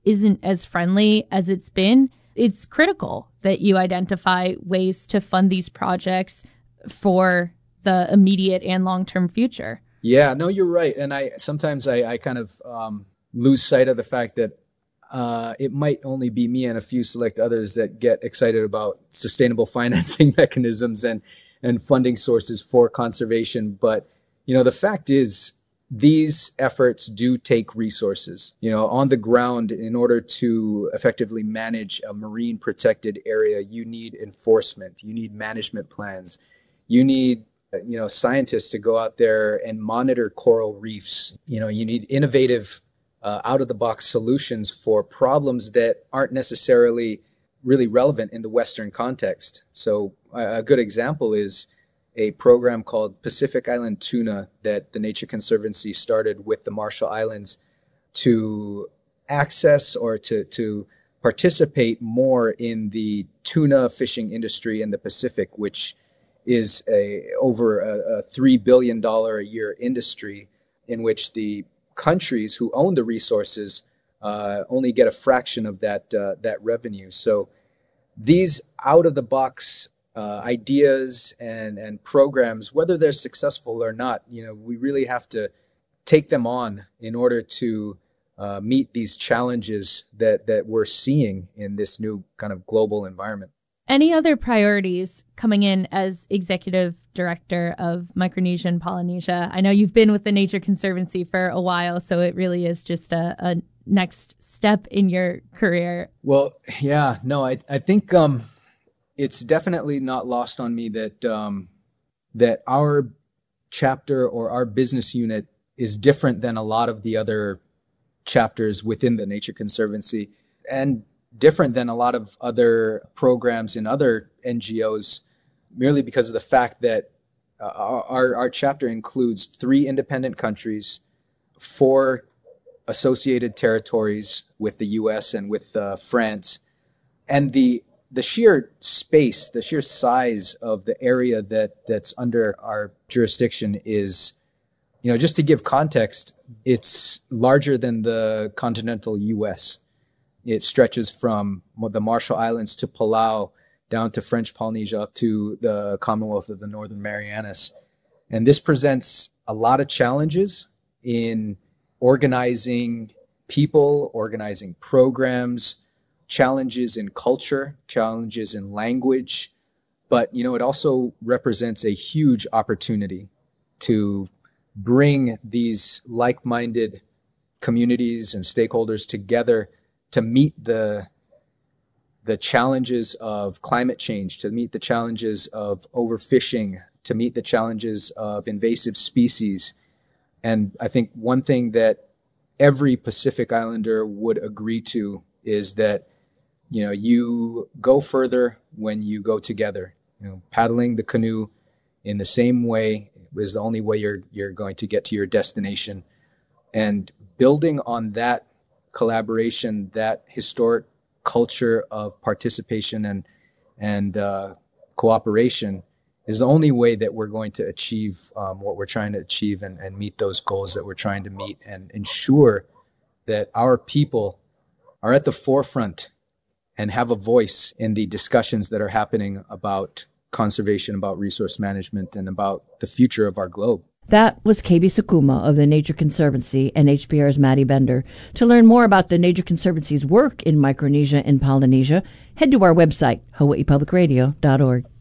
isn't as friendly as it's been, it's critical that you identify ways to fund these projects for the immediate and long-term future. Yeah, no, you're right. And sometimes I kind of lose sight of the fact that it might only be me and a few select others that get excited about sustainable financing mechanisms and funding sources for conservation. But, the fact is, these efforts do take resources, on the ground. In order to effectively manage a marine protected area, you need enforcement, you need management plans, you need scientists to go out there and monitor coral reefs. You need innovative, out-of-the-box solutions for problems that aren't necessarily really relevant in the Western context. So a good example is a program called Pacific Island Tuna that the Nature Conservancy started with the Marshall Islands to access or to participate more in the tuna fishing industry in the Pacific, which is over a $3 billion a year industry, in which the countries who own the resources only get a fraction of that revenue. So these out-of-the-box ideas and programs, whether they're successful or not, we really have to take them on in order to meet these challenges that we're seeing in this new kind of global environment. Any other priorities coming in as executive director of Micronesia and Polynesia? I know you've been with the Nature Conservancy for a while, so it really is just a next step in your career. Well, yeah, no, I think it's definitely not lost on me that our chapter or our business unit is different than a lot of the other chapters within the Nature Conservancy, and different than a lot of other programs in other NGOs, merely because of the fact that our chapter includes 3 independent countries, 4 associated territories with the US and with France, and the sheer space, the sheer size of the area that's under our jurisdiction is, just to give context, it's larger than the continental US. It stretches from the Marshall Islands to Palau, down to French Polynesia, up to the Commonwealth of the Northern Marianas. And this presents a lot of challenges in organizing people, organizing programs, challenges in culture, challenges in language. But, it also represents a huge opportunity to bring these like-minded communities and stakeholders together to meet the challenges of climate change, to meet the challenges of overfishing, to meet the challenges of invasive species. And I think one thing that every Pacific Islander would agree to is that, you go further when you go together. Paddling the canoe in the same way is the only way you're going to get to your destination. And building on that collaboration, that historic culture of participation and cooperation is the only way that we're going to achieve what we're trying to achieve and meet those goals that we're trying to meet, and ensure that our people are at the forefront and have a voice in the discussions that are happening about conservation, about resource management, and about the future of our globe. That was KB Sakuma of the Nature Conservancy and HPR's Maddie Bender. To learn more about the Nature Conservancy's work in Micronesia and Polynesia, head to our website, hawaiipublicradio.org.